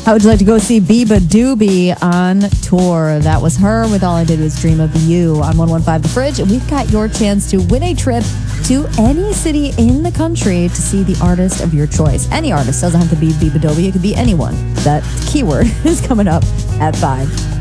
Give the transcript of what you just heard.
How would you like to go see Biba Doobie on tour? That was her with All I Did Was Dream of You on 115 The Fridge. And we've got your chance to win a trip to any city in the country to see the artist of your choice. Any artist, doesn't have to be Biba Doobie. It could be anyone. That keyword is coming up at 5.